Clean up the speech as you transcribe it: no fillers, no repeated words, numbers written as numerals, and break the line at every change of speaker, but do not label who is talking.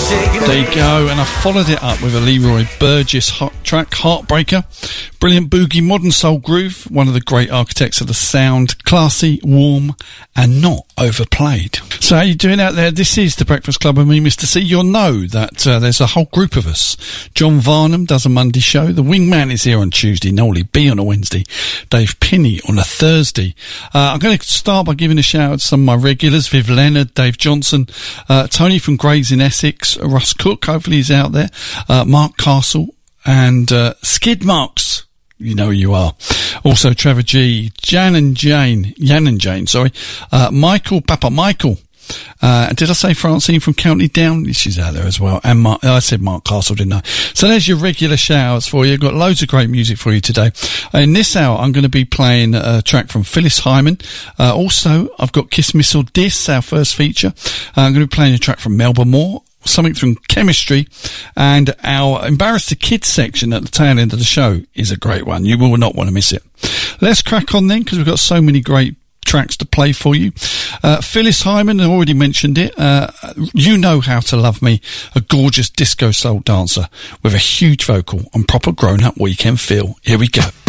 There you go, and I followed it up with a Leroy Burgess hot track, Heartbreaker. Brilliant boogie, modern soul groove, one of the great architects of the sound, classy, warm, and not overplayed. So how you doing out there? This is The Breakfast Club with me, Mr. C. You'll know that there's a whole group of us. John Varnum does a Monday show. The Wingman is here on Tuesday. Nolly B on a Wednesday. Dave Pinney on a Thursday. I'm going to start by giving a shout out to some of my regulars. Viv Leonard, Dave Johnson, Tony from Grays in Essex, Russ Cook, hopefully he's out there, Mark Castle, and Skid Marks. You know who you are. Also Trevor G, Jan and Jane, Michael, Papa Michael. Did I say Francine from County Down? She's out there as well. And I said Mark Castle, didn't I? So there's your regular showers for you. Got loads of great music for you today. In this hour, I'm going to be playing a track from Phyllis Hyman. Also, I've got Kiss Missile Diss, our first feature. I'm going to be playing a track from Melba Moore, something from Chemistry, and our Embarrass the Kids section at the tail end of the show is a great one. You will not want to miss it. Let's crack on then, because we've got so many great tracks to play for you. Phyllis Hyman, I already mentioned it. You Know How to Love Me, a gorgeous disco soul dancer with a huge vocal and proper grown-up weekend feel. Here we go.